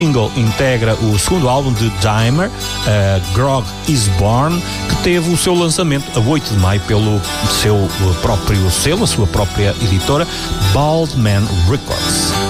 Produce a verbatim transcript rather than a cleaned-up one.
single integra o segundo álbum de Dahmer, uh, Grog is Born, que teve o seu lançamento a oito de maio pelo seu próprio selo, a sua própria editora, Bald Man Records.